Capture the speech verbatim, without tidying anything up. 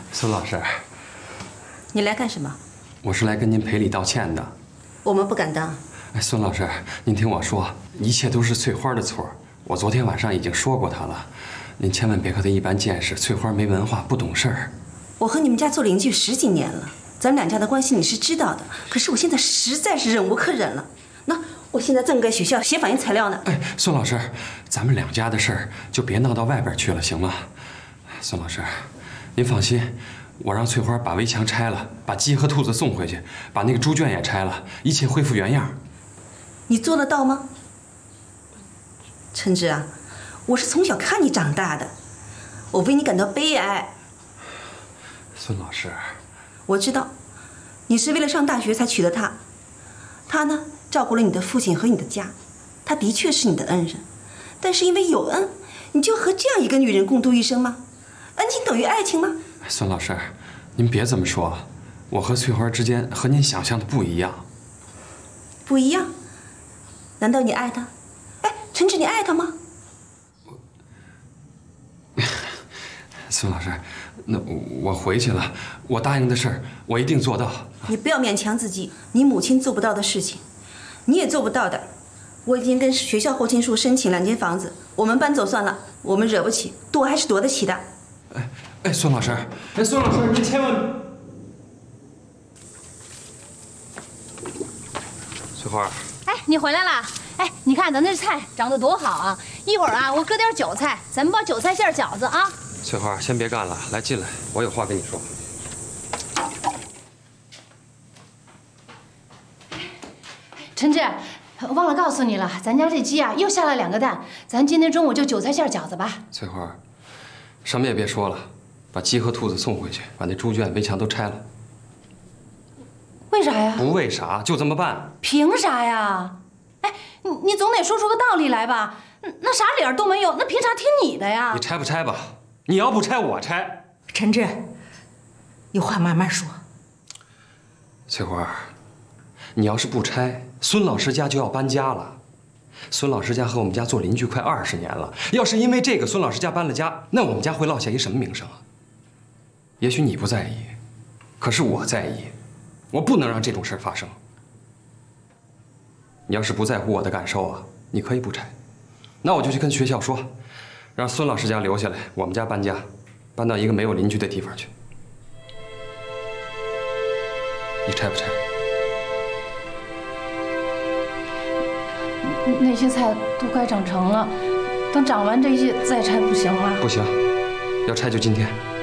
孙老师， 你来干什么？ 我是来跟您赔礼道歉的。 我们不敢当。 哎，孙老师，您听我说，一切都是翠花的错。我昨天晚上已经说过她了，您千万别和她一般见识。翠花没文化，不懂事儿。 我和你们家做邻居十几年了，咱们两家的关系你是知道的。可是我现在实在是忍无可忍了。那我现在正给学校写反映材料呢。 哎，孙老师，咱们两家的事儿就别闹到外边去了，行吗？孙老师，您放心，我让翠花把围墙拆了，把鸡和兔子送回去，把那个猪圈也拆了，一切恢复原样。 你做得到吗？陈志啊，我是从小看你长大的，我为你感到悲哀。 孙老师， 我知道，你是为了上大学才娶的他，他呢照顾了你的父亲和你的家，他的确是你的恩人，但是因为有恩，你就和这样一个女人共度一生吗？恩情等于爱情吗？ 孙老师，您别这么说，我和翠花之间和您想象的不一样。 不一样？难道你爱他？哎，陈志，你爱他吗？ 孙老师，那我回去了，我答应的事儿我一定做到。 你不要勉强自己，你母亲做不到的事情，你也做不到的。我已经跟学校后勤处申请两间房子，我们搬走算了，我们惹不起，躲还是躲得起的。 哎哎，孙老师，哎，孙老师，您千万……翠花， 哎，你回来啦！哎，你看咱这菜长得多好啊！一会儿啊，我搁点韭菜，咱们包韭菜馅饺子啊。 翠花，先别干了，来进来，我有话跟你说。 陈志，忘了告诉你了，咱家这鸡啊又下了两个蛋，咱今天中午就韭菜馅饺子吧。 翠花，什么也别说了，把鸡和兔子送回去，把那猪圈围墙都拆了。 为啥呀？ 不为啥，就这么办。 凭啥呀？哎，你你总得说出个道理来吧？那啥理儿都没有，那凭啥听你的呀？ 你拆不拆吧？你要不拆，我拆。 陈志，有话慢慢说。 翠花，你要是不拆，孙老师家就要搬家了。孙老师家和我们家做邻居快二十年了，要是因为这个孙老师家搬了家，那我们家会落下一什么名声啊？也许你不在意，可是我在意，我不能让这种事儿发生。你要是不在乎我的感受啊，你可以不拆，那我就去跟学校说，让孙老师家留下来，我们家搬家，搬到一个没有邻居的地方去。你拆不拆？ 那些菜都快长成了，等长完这些再拆不行吗？ 不行，要拆就今天。